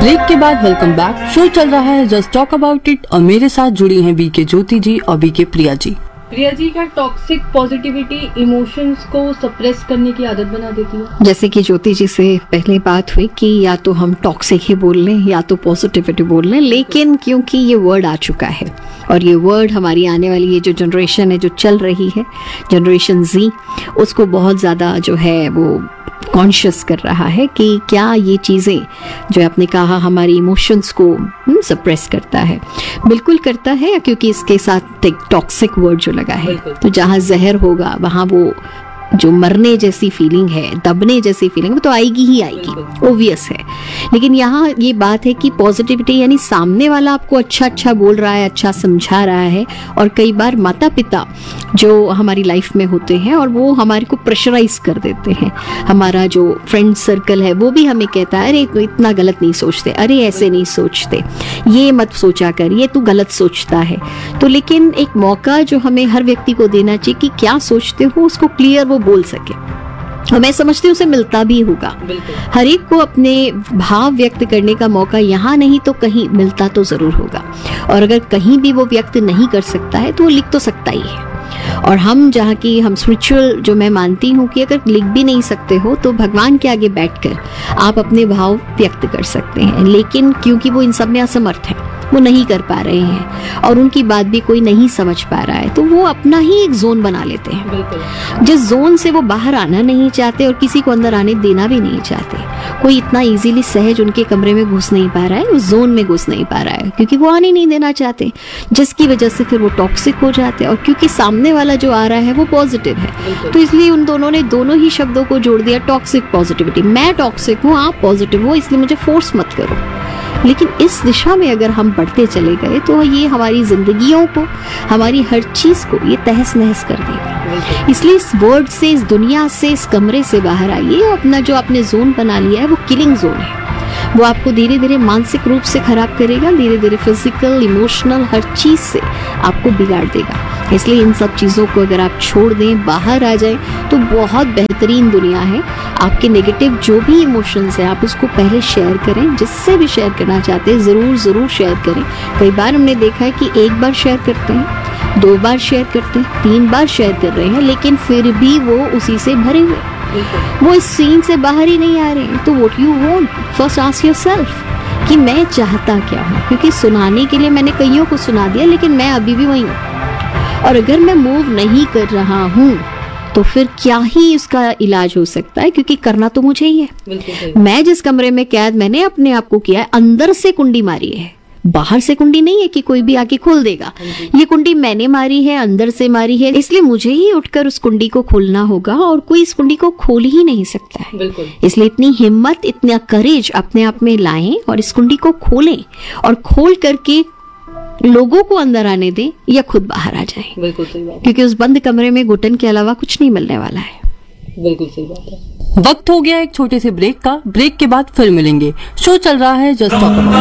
Break के बाद welcome back. Show चल रहा है जस्ट टॉक अबाउट इट और मेरे साथ जुड़ी हैं बीके ज्योति जी और बीके प्रिया जी। प्रिया जी, क्या टॉक्सिक पॉजिटिविटी इमोशंस को सप्रेस करने की आदत बना देती है? जैसे कि ज्योति जी से पहले बात हुई कि या तो हम टॉक्सिक ही बोल लें या तो पॉजिटिविटी बोल लें, लेकिन क्योंकि ये वर्ड आ चुका है और ये वर्ड हमारी आने वाली ये जो जनरेशन है जो चल रही है, जनरेशन जी, उसको बहुत ज़्यादा जो है वो कॉन्शियस कर रहा है कि क्या ये चीज़ें जो आपने कहा हमारी इमोशंस को सप्रेस करता है। बिल्कुल करता है, क्योंकि इसके साथ एक टॉक्सिक वर्ड जो लगा है, तो जहाँ जहर होगा वहाँ वो जो मरने जैसी फीलिंग है, दबने जैसी फीलिंग, वो तो आएगी ही आएगी, ओवियस है। लेकिन यहाँ ये बात है कि पॉजिटिविटी यानी सामने वाला आपको अच्छा अच्छा बोल रहा है, अच्छा समझा रहा है, और कई बार माता पिता जो हमारी लाइफ में होते हैं और वो हमारे को प्रेशराइज कर देते हैं। हमारा जो फ्रेंड सर्कल है वो भी हमें कहता है अरे तू इतना गलत नहीं सोचते, अरे ऐसे नहीं सोचते, ये मत सोचा कर, ये तू गलत सोचता है। तो लेकिन एक मौका जो हमें हर व्यक्ति को देना चाहिए कि क्या सोचते हो उसको क्लियर वो बोल सके, और मैं समझती हूँ उसे मिलता भी होगा। हर एक को अपने भाव व्यक्त करने का मौका यहाँ नहीं तो कहीं मिलता तो जरूर होगा, और अगर कहीं भी वो व्यक्त नहीं कर सकता है तो वो लिख तो सकता ही है। और हम जहाँ की हम स्पिरिचुअल जो मैं मानती हूँ कि अगर लिख भी नहीं सकते हो तो भगवान के आगे बैठकर आप अपने भाव व्यक्त कर सकते हैं, लेकिन क्योंकि वो इन सब में असमर्थ है, वो नहीं कर पा रहे हैं और उनकी बात भी कोई नहीं समझ पा रहा है, तो वो अपना ही एक जोन बना लेते हैं, जिस जोन से वो बाहर आना नहीं चाहते और किसी को अंदर आने देना भी नहीं चाहते। कोई इतना इजीली सहज उनके कमरे में घुस नहीं पा रहा है, उस जोन में घुस नहीं पा रहा है, क्योंकि वो आने नहीं देना चाहते, जिसकी वजह से फिर वो टॉक्सिक हो जाते हैं। और क्योंकि सामने वाला जो आ रहा है वो पॉजिटिव है, तो इसलिए उन दोनों ने दोनों ही शब्दों को जोड़ दिया, टॉक्सिक पॉजिटिविटी। मैं टॉक्सिक हूँ, आप पॉजिटिव हो, इसलिए मुझे फोर्स मत करो। लेकिन इस दिशा में अगर हम बढ़ते चले गए तो ये हमारी जिंदगियों को, हमारी हर चीज को ये तहस नहस कर देगा। इसलिए इस वर्ड से, इस दुनिया से, इस कमरे से बाहर आइए। अपना जो आपने जोन बना लिया है वो किलिंग जोन है, वो आपको धीरे धीरे मानसिक रूप से खराब करेगा, धीरे धीरे फिजिकल, इमोशनल, हर चीज से आपको बिगाड़ देगा। इसलिए इन सब चीज़ों को अगर आप छोड़ दें, बाहर आ जाएं, तो बहुत बेहतरीन दुनिया है। आपके नेगेटिव जो भी इमोशंस हैं आप उसको पहले शेयर करें, जिससे भी शेयर करना चाहते हैं ज़रूर शेयर करें। कई बार हमने देखा है कि एक बार शेयर करते हैं, 2 बार शेयर करते हैं, 3 बार शेयर कर रहे हैं, लेकिन फिर भी वो उसी से भरे हुए, वो इस सीन से बाहर ही नहीं आ रहे हैं। तो what you want, first ask yourself कि मैं चाहता क्या हूँ, क्योंकि सुनाने के लिए मैंने कईयों को सुना दिया, लेकिन मैं अभी भी वही हूँ। और अगर मैं मूव नहीं कर रहा हूँ तो फिर क्या ही उसका इलाज हो सकता है, क्योंकि करना तो मुझे ही है। मैं जिस कमरे में कैद मैंने अपने आप को किया है, अंदर से कुंडी मारी है, बाहर से कुंडी नहीं है कि कोई भी आके खोल देगा। ये कुंडी मैंने मारी है, अंदर से मारी है, इसलिए मुझे ही उठकर उस कुंडी को खोलना होगा, और कोई इस कुंडी को खोल ही नहीं सकता है। इसलिए इतनी हिम्मत, इतना करेज अपने आप में लाएं और इस कुंडी को खोलें, और खोल करके लोगों को अंदर आने दें या खुद बाहर आ जाएं। बिल्कुल सही बात, क्योंकि उस बंद कमरे में घुटन के अलावा कुछ नहीं मिलने वाला है। बिल्कुल सही बात है। वक्त हो गया एक छोटे से ब्रेक का। ब्रेक के बाद फिर मिलेंगे। शो चल रहा है जस्ट टॉक अबाउट।